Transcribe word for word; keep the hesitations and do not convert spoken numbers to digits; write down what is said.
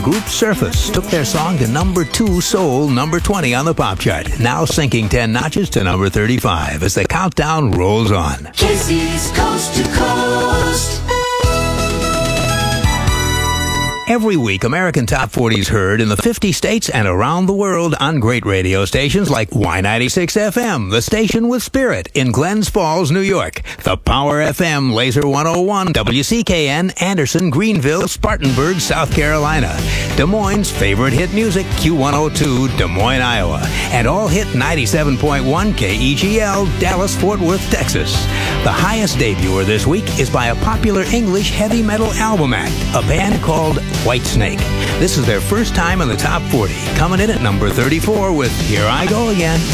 Group Surface took their song to number two soul, number twenty on the pop chart, now sinking ten notches to number thirty-five as the countdown rolls on. Casey's Coast to Coast. Every week, American Top forty is heard in the fifty states and around the world on great radio stations like Y ninety-six F M, the station with spirit in Glens Falls, New York. The Power F M, Laser one oh one, W C K N, Anderson, Greenville, Spartanburg, South Carolina. Des Moines' favorite hit music, Q one oh two, Des Moines, Iowa. And all hit ninety-seven point one K E G L, Dallas, Fort Worth, Texas. The highest debuter this week is by a popular English heavy metal album act, a band called Whitesnake. This is their first time in the top forty, coming in at number thirty-four with Here I Go Again.